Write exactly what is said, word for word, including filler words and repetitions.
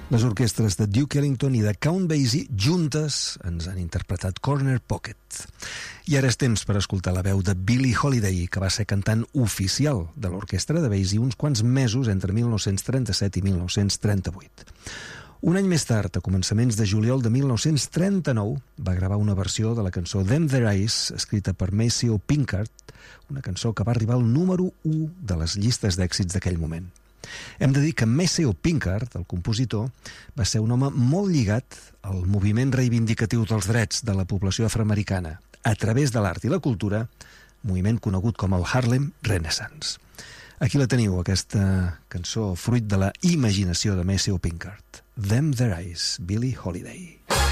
Les orquestres de Duke Ellington i de Count Basie juntes ens han interpretat Corner Pocket. I ara és temps per escoltar la veu de Billie Holiday, que va ser cantant oficial de l'orquestra de Basie uns quants mesos entre mil nou-cents trenta-set i mil nou-cents trenta-vuit. Un any més tard, a començaments de juliol de mil nou-cents trenta-nou, va gravar una versió de la cançó Them There Eyes, escrita per Maceo Pinkard, una cançó que va arribar al número u de les llistes d'èxits d'aquell moment. Hem de dir que Maceo Pinkard, el compositor, va ser un home molt lligat al moviment reivindicatiu dels drets de la població afroamericana a través de l'art i la cultura, moviment conegut com el Harlem Renaissance. Aquí la teniu, aquesta cançó fruit de la imaginació de Maceo Pinkard. Them There Eyes, Billie Holiday.